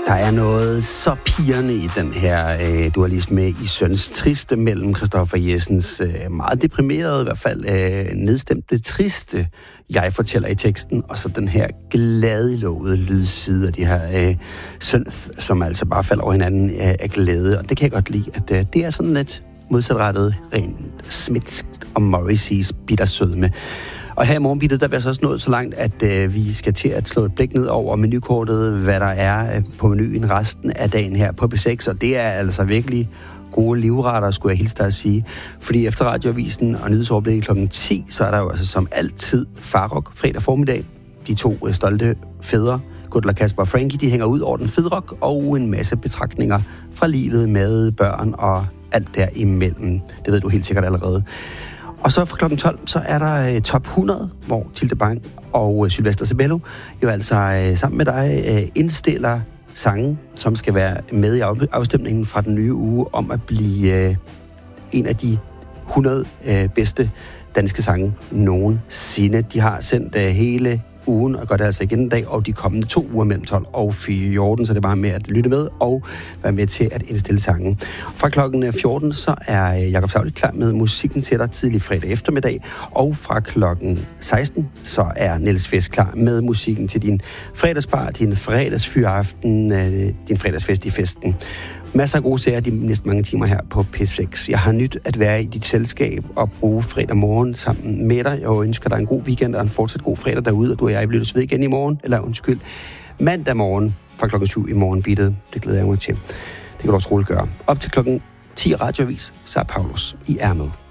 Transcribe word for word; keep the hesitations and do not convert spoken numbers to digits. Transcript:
Der er noget så pigerne i den her øh, dualisme i Søns triste mellem Christoffer Jessens øh, meget deprimerede, i hvert fald øh, nedstemte, triste, jeg fortæller i teksten, og så den her glædelovede lydside af de her øh, synth, som altså bare falder over hinanden øh, af glæde. Og det kan jeg godt lide, at øh, det er sådan lidt modsatrettet, rent smitsk og Morrissey's bittersødme. Og her i morgenbittet, der vil jeg så også nået så langt, at øh, vi skal til at slå et blik ned over menukortet, hvad der er øh, på menuen resten af dagen her på P seks, og det er altså virkelig gode livretter, skulle jeg hilse dig at sige. Fordi efter radioavisen og nyhedsoverblikket klokken ti, så er der jo altså som altid Farrock fredag formiddag. De to øh, stolte fædre, Gudler, Kasper og Frankie, de hænger ud over den fede rock og en masse betragtninger fra livet med børn og alt derimellem. Det ved du helt sikkert allerede. Og så fra klokken tolv, så er der uh, top hundrede, hvor Tilde Bang og uh, Sylvester Sebello jo altså uh, sammen med dig uh, indstiller sange, som skal være med i afstemningen fra den nye uge om at blive uh, en af de hundrede uh, bedste danske sange nogensinde. De har sendt uh, hele ugen, og gør det altså igen i dag, og de kommende to uger mellem tolv og fjorten, så det er bare med at lytte med og være med til at indstille sangen. Fra klokken fjorten, så er Jakob Sauli klar med musikken til dig tidlig fredag eftermiddag, og fra klokken seksten, så er Niels Fest klar med musikken til din fredagsbar, din fredagsfyraften, din fredagsfest i festen. Masser af gode serier de næste mange timer her på P seks. Jeg har nyt at være i dit selskab og bruge fredag morgen sammen med dig. Jeg ønsker dig en god weekend og en fortsat god fredag derude, og du og jeg bliver ved igen i morgen, eller undskyld, mandag morgen fra klokken syv i morgenbittet. Det glæder jeg mig til. Det kan du også roligt gøre. Op til klokken ti radioavis, så er Paulus i ærmet.